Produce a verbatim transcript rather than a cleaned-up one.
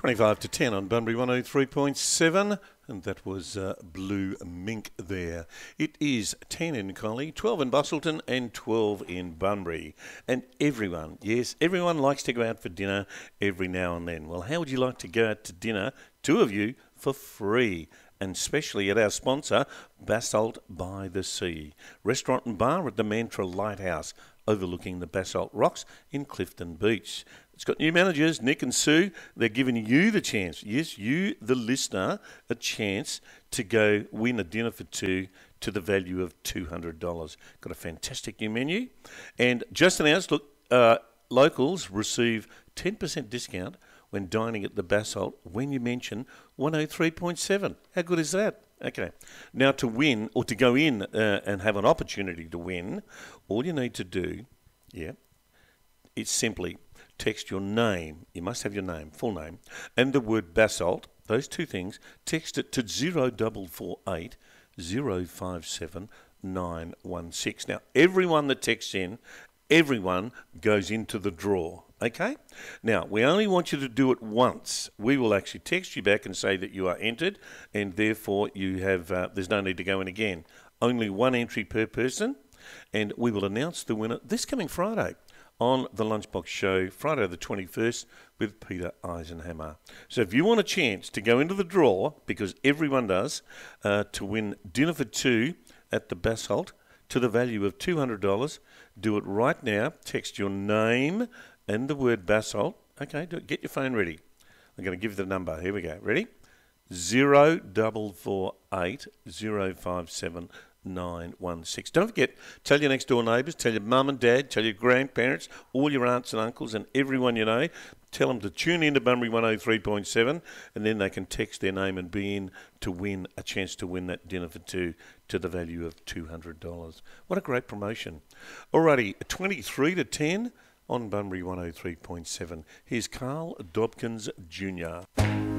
twenty-five to ten on Bunbury one oh three point seven, and that was uh, Blue Mink there. It is ten in Collie, twelve in Bustleton and twelve in Bunbury. And everyone, yes, everyone likes to go out for dinner every now and then. Well, how would you like to go out to dinner, two of you, for free? And especially at our sponsor, Basalt by the Sea. Restaurant and bar at the Mantra Lighthouse, overlooking the Basalt Rocks in Clifton Beach. It's got new managers, Nick and Sue. They're giving you the chance, yes, you, the listener, a chance to go win a dinner for two to the value of two hundred dollars. Got a fantastic new menu. And just announced, look, uh, locals receive ten percent discount when dining at the Basalt when you mention one oh three point seven. How good is that? Okay. Now to win, or to go in uh, and have an opportunity to win, all you need to do, yeah, it's simply text your name. You must have your name, full name, and the word Basalt, those two things, text it to zero four four eight zero five seven nine one six. Now, everyone that texts in, everyone goes into the draw. Okay? Now, we only want you to do it once. We will actually text you back and say that you are entered, and therefore you have. Uh, there's no need to go in again. Only one entry per person, and we will announce the winner this coming Friday on the Lunchbox Show, Friday the twenty-first, with Peter Eisenhammer. So if you want a chance to go into the draw, because everyone does, uh, to win dinner for two at the Basalt to the value of two hundred dollars, do it right now. Text your name and the word Basalt. Okay, do it. Get your phone ready. I'm going to give you the number. Here we go. Ready? zero four four eight zero five seven nine one six. Don't forget, tell your next door neighbours, tell your mum and dad, tell your grandparents, all your aunts and uncles and everyone you know. Tell them to tune in to Bunbury one oh three point seven, and then they can text their name and be in to win a chance to win that dinner for two to the value of two hundred dollars. What a great promotion. Alrighty, twenty-three to ten on Bunbury one oh three point seven. Here's Carl Dobkins Junior